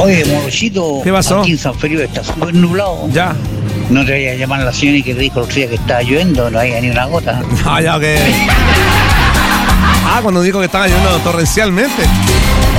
Oye, Morochito, ¿Qué pasó? aquí en San Felipe está súper nublado. Ya. No te vayas a llamar a la señora que te dijo el otro día que estaba lloviendo, no había ni una gota. Ah, ya, ok. Cuando dijo que estaba lloviendo torrencialmente.